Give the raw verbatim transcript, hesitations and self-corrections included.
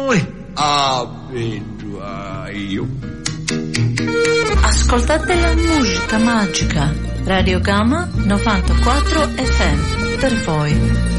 noi abituaio. Ascoltate la musica magica. Radio Gamma novantaquattro F M per voi.